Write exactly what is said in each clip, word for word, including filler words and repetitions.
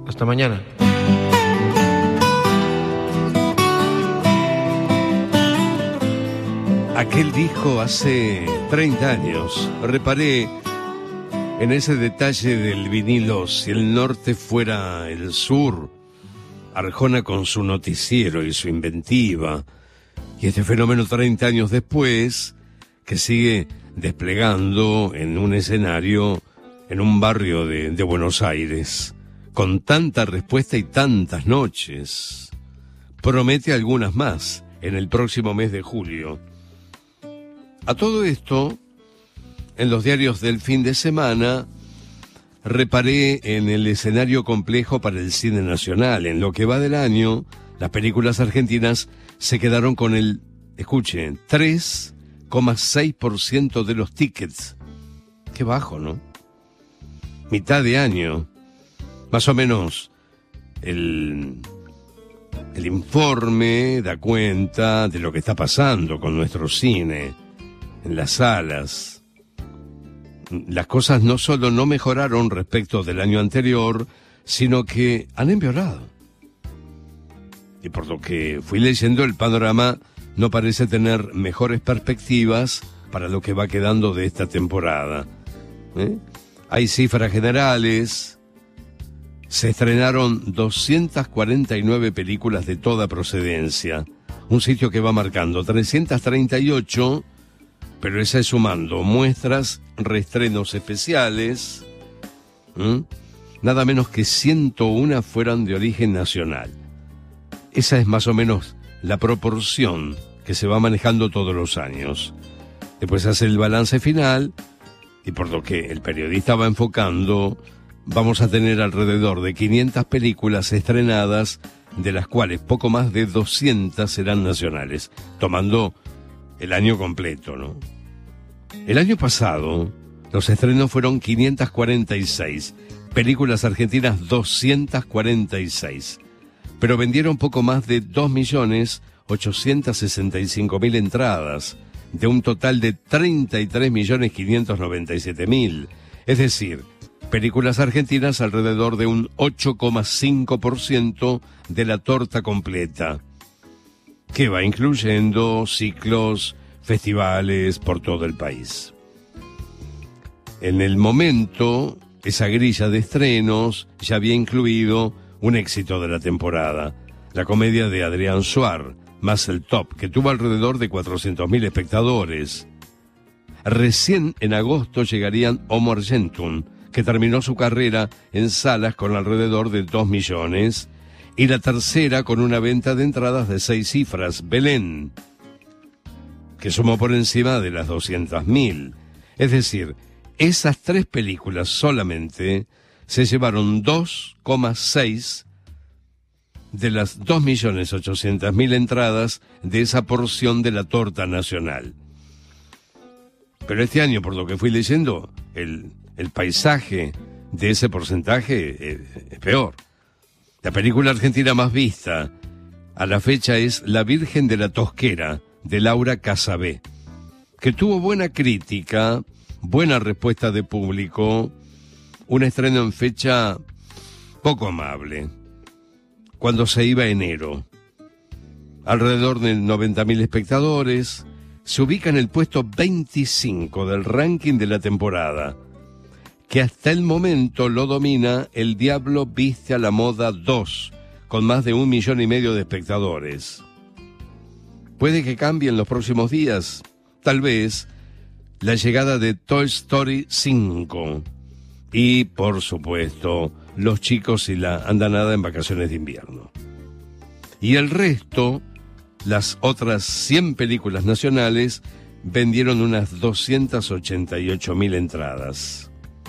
Hasta mañana. Aquel dijo hace treinta años, reparé en ese detalle del vinilo, si el norte fuera el sur, Arjona con su noticiero y su inventiva, y este fenómeno treinta años después, que sigue desplegando en un escenario, en un barrio de, de Buenos Aires, con tanta respuesta y tantas noches. Promete algunas más en el próximo mes de julio. A todo esto, en los diarios del fin de semana, reparé en el escenario complejo para el cine nacional. En lo que va del año, las películas argentinas se quedaron con el, escuchen, tres coma seis por ciento de los tickets. Qué bajo, ¿no? Mitad de año. Más o menos el, el informe da cuenta de lo que está pasando con nuestro cine en las salas. Las cosas no solo no mejoraron respecto del año anterior, sino que han empeorado. Y por lo que fui leyendo, el panorama no parece tener mejores perspectivas para lo que va quedando de esta temporada. ¿Eh? Hay cifras generales. Se estrenaron doscientas cuarenta y nueve películas de toda procedencia. Un sitio que va marcando trescientas treinta y ocho, pero esa es sumando muestras, reestrenos especiales. ¿Mm? Nada menos que ciento uno fueron de origen nacional. Esa es más o menos la proporción que se va manejando todos los años. Después hace el balance final, y por lo que el periodista va enfocando, vamos a tener alrededor de quinientas películas estrenadas, de las cuales poco más de doscientas serán nacionales, tomando el año completo, ¿no? El año pasado, los estrenos fueron quinientas cuarenta y seis, películas argentinas doscientas cuarenta y seis, pero vendieron poco más de dos millones ochocientos sesenta y cinco mil entradas, de un total de treinta y tres millones quinientos noventa y siete mil, es decir, películas argentinas alrededor de un ocho coma cinco por ciento de la torta completa, que va incluyendo ciclos, festivales por todo el país. En el momento, esa grilla de estrenos ya había incluido un éxito de la temporada, la comedia de Adrián Suar, más el Top, que tuvo alrededor de cuatrocientos mil espectadores. Recién en agosto llegarían Homo Argentum, que terminó su carrera en salas con alrededor de dos millones, y la tercera con una venta de entradas de seis cifras, Belén, que sumó por encima de las doscientos mil. Es decir, esas tres películas solamente se llevaron dos coma seis de las dos millones ochocientos mil entradas de esa porción de la torta nacional. Pero este año, por lo que fui leyendo, el, el paisaje de ese porcentaje es, es peor. La película argentina más vista a la fecha es La Virgen de la Tosquera, de Laura Casabé, que tuvo buena crítica, buena respuesta de público, un estreno en fecha poco amable, cuando se iba enero. Alrededor de noventa mil espectadores, se ubica en el puesto veinticinco del ranking de la temporada, que hasta el momento lo domina El Diablo Viste a la Moda dos, con más de un millón y medio de espectadores. Puede que cambie en los próximos días, tal vez, la llegada de Toy Story cinco y, por supuesto, Los Chicos y la Andanada en vacaciones de invierno. Y el resto, las otras cien películas nacionales, vendieron unas doscientas ochenta y ocho mil entradas.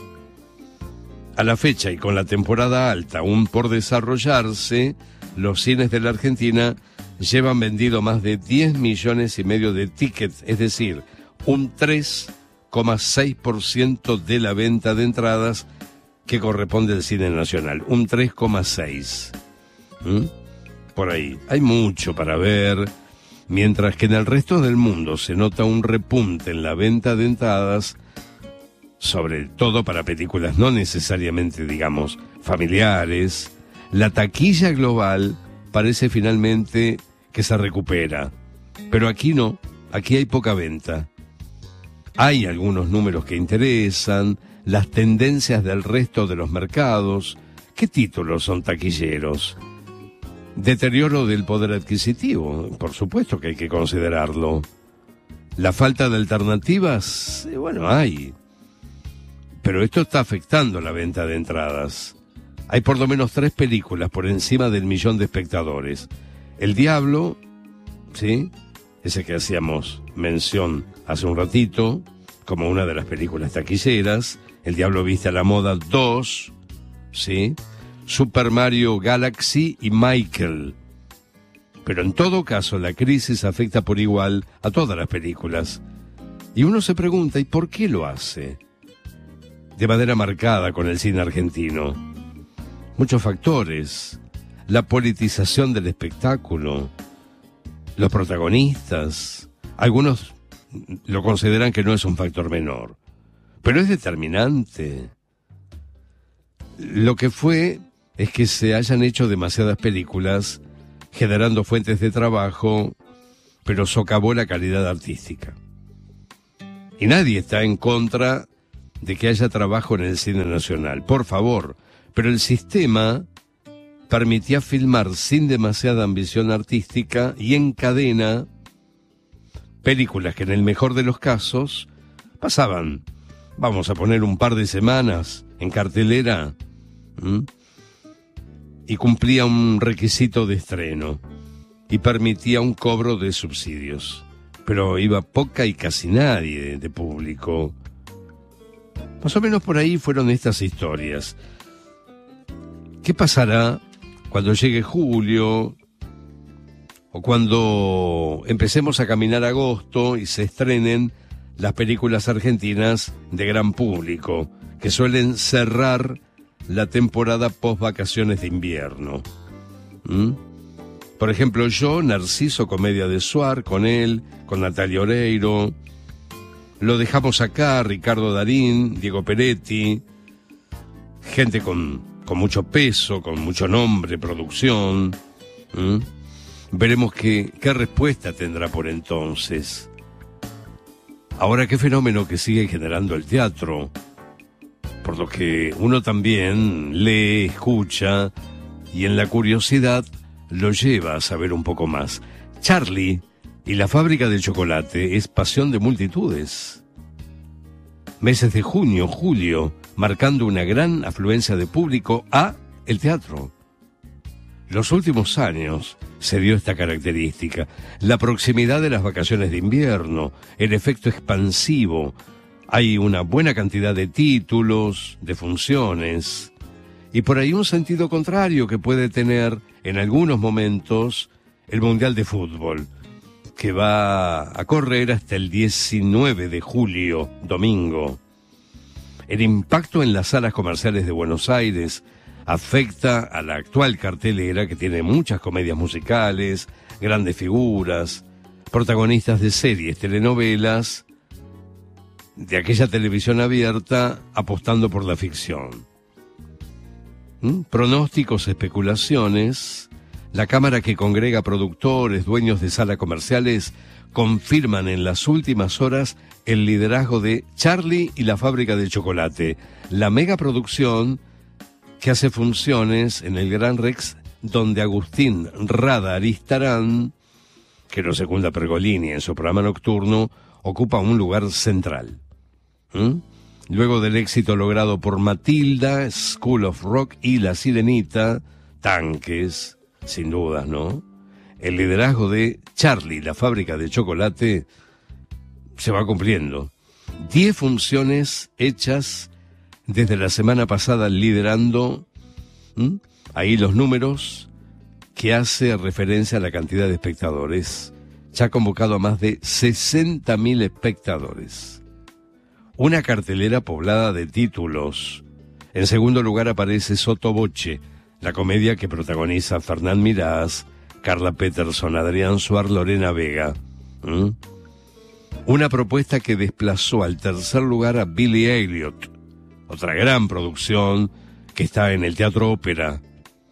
A la fecha y con la temporada alta aún por desarrollarse, los cines de la Argentina llevan vendido más de diez millones y medio de tickets, es decir, un tres coma seis por ciento de la venta de entradas que corresponde al cine nacional, un tres coma seis por ciento. ¿Mm? Por ahí hay mucho para ver, mientras que en el resto del mundo se nota un repunte en la venta de entradas, sobre todo para películas no necesariamente, digamos, familiares, La taquilla global parece finalmente que se recupera, pero aquí no, aquí hay poca venta. Hay algunos números que interesan, las tendencias del resto de los mercados. ¿Qué títulos son taquilleros? Deterioro del poder adquisitivo, por supuesto que hay que considerarlo. La falta de alternativas, eh, bueno, hay. Pero esto está afectando la venta de entradas. Hay por lo menos tres películas por encima del millón de espectadores. El Diablo, ¿sí? Ese que hacíamos mención hace un ratito, como una de las películas taquilleras. El Diablo viste a la moda dos, ¿sí? Super Mario Galaxy y Michael. Pero en todo caso, la crisis afecta por igual a todas las películas. Y uno se pregunta, ¿y por qué lo hace? De manera marcada con el cine argentino. Muchos factores. La politización del espectáculo. Los protagonistas. Algunos lo consideran que no es un factor menor. Pero es determinante. Lo que fue es que se hayan hecho demasiadas películas generando fuentes de trabajo, pero socavó la calidad artística. Y nadie está en contra de que haya trabajo en el cine nacional, por favor, pero el sistema permitía filmar sin demasiada ambición artística y en cadena películas que en el mejor de los casos pasaban, vamos a poner un par de semanas en cartelera, ¿m? y cumplía un requisito de estreno y permitía un cobro de subsidios, pero iba poca y casi nadie de público. Más o menos por ahí fueron estas historias. ¿Qué pasará cuando llegue julio o cuando empecemos a caminar agosto y se estrenen las películas argentinas de gran público, que suelen cerrar la temporada post vacaciones de invierno? ¿Mm? Por ejemplo, yo, Narciso, comedia de Suar, con él, con Natalia Oreiro. Lo dejamos acá, Ricardo Darín, Diego Peretti, gente con, con mucho peso, con mucho nombre, producción. ¿Mm? Veremos qué, qué respuesta tendrá por entonces. Ahora, qué fenómeno que sigue generando el teatro, por lo que uno también lee, escucha, y en la curiosidad lo lleva a saber un poco más. Charlie y la fábrica de chocolate es pasión de multitudes. Meses de junio, julio, marcando una gran afluencia de público a el teatro. Los últimos años se dio esta característica, la proximidad de las vacaciones de invierno, el efecto expansivo. Hay una buena cantidad de títulos, de funciones, y por ahí un sentido contrario que puede tener en algunos momentos el Mundial de Fútbol, que va a correr hasta el diecinueve de julio, domingo. El impacto en las salas comerciales de Buenos Aires afecta a la actual cartelera, que tiene muchas comedias musicales, grandes figuras, protagonistas de series, telenovelas, de aquella televisión abierta apostando por la ficción. ¿Mm? Pronósticos, especulaciones. La cámara que congrega productores, dueños de salas comerciales, confirman en las últimas horas el liderazgo de Charlie y la fábrica de chocolate, la megaproducción que hace funciones en el Gran Rex, donde Agustín Rada Aristarán, que lo secunda Pergolini en su programa nocturno, ocupa un lugar central. ¿Mm? Luego del éxito logrado por Matilda, School of Rock y La Sirenita, Tanques, sin dudas, ¿no? El liderazgo de Charlie, la fábrica de chocolate, se va cumpliendo. Diez funciones hechas desde la semana pasada liderando, ¿m? ahí los números, que hace referencia a la cantidad de espectadores. Ya ha convocado a más de sesenta mil espectadores. Una cartelera poblada de títulos. En segundo lugar aparece Sotto Voce, la comedia que protagoniza Fernán Mirás, Carla Peterson, Adrián Suar, Lorena Vega. ¿Mm? Una propuesta que desplazó al tercer lugar a Billy Elliot, otra gran producción que está en el Teatro Ópera.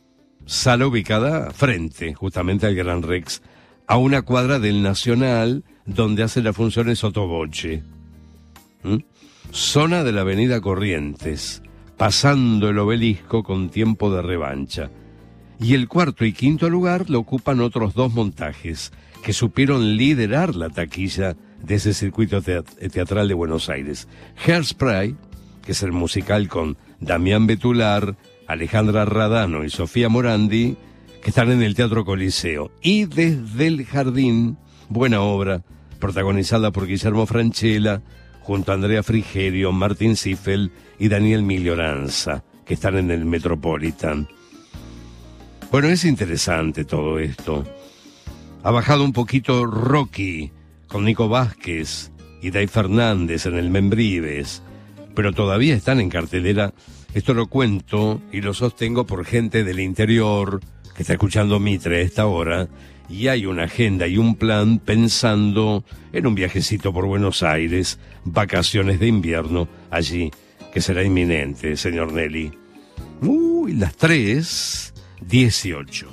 sala ubicada frente, justamente al Gran Rex, a una cuadra del Nacional, donde hace las funciones Sotoboche. ¿Mm? Zona de la avenida Corrientes, pasando el Obelisco con tiempo de revancha. Y el cuarto y quinto lugar lo ocupan otros dos montajes que supieron liderar la taquilla de ese circuito teat- teatral de Buenos Aires. Hairspray, que es el musical con Damián Betular, Alejandra Radano y Sofía Morandi, que están en el Teatro Coliseo. Y Desde el Jardín, buena obra, protagonizada por Guillermo Francella, junto a Andrea Frigerio, Martín Ziffel y Daniel Miglioranza, que están en el Metropolitan. Bueno, es interesante todo esto. Ha bajado un poquito Rocky, con Nico Vázquez y Day Fernández en el Membrives, pero todavía están en cartelera. Esto lo cuento y lo sostengo por gente del interior que está escuchando Mitre a esta hora, y hay una agenda y un plan pensando en un viajecito por Buenos Aires, vacaciones de invierno allí, que será inminente, señor Nelly. Uy, las tres dieciocho.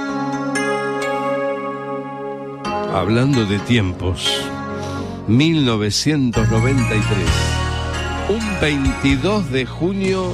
Hablando de tiempos, mil novecientos noventa y tres, un veintidós de junio